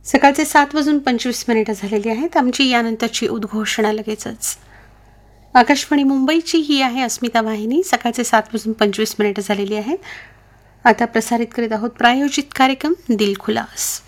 सकाळचे 7:25 झालेली आहेत. आमची यानंतरची उद्घोषणा लगेचच. आकाशवाणी मुंबईची ही आहे अस्मिता वाहिनी. सकाळचे 7:25 झालेली आहेत. आता प्रसारित करीत आहोत प्रायोजित कार्यक्रम दिल खुलास.